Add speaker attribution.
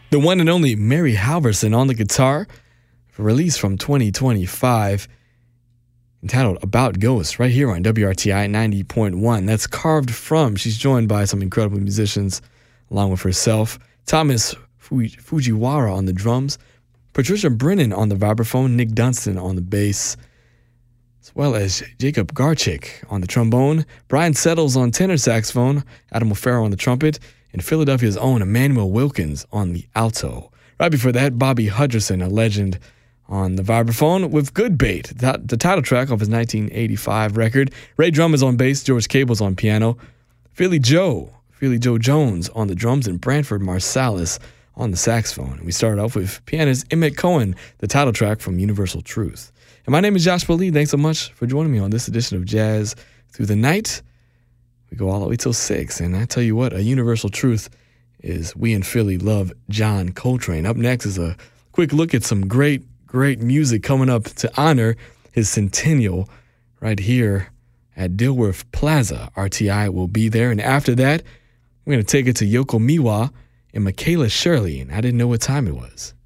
Speaker 1: The one and only Mary Halverson on the guitar, released from 2025, entitled About Ghosts, right here on WRTI 90.1. That's carved from. She's joined by some incredible musicians along with herself. Thomas Fujiwara on the drums, Patricia Brennan on the vibraphone, Nick Dunstan on the bass, as well as Jacob Garchik on the trombone, Brian Settles on tenor saxophone, Adam O'Farrell on the trumpet, and Philadelphia's own Emmanuel Wilkins on the alto. Right before that, Bobby Hutcherson, a legend, on the vibraphone with Good Bait, the title track of his 1985 record. Ray Drummond's on bass, George Cable's on piano, Philly Joe Jones on the drums, and Branford Marsalis on the saxophone. We started off with pianist Emmett Cohen, the title track from Universal Truth. And my name is Joshua Lee. Thanks so much for joining me on this edition of Jazz Through the Night. We go all the way till 6, and I tell you what, a universal truth is we in Philly love John Coltrane. Up next is a quick look at some great music coming up to honor his centennial right here at Dilworth Plaza. RTI will be there, and after that, we're going to take it to Yoko Miwa and Michaela Shirley, and I didn't know what time it was.